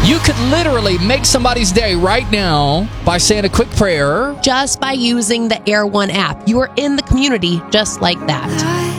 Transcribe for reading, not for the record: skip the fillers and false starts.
You could literally make somebody's day right now by saying a quick prayer. Just by using the Air One app. You are in the community just like that.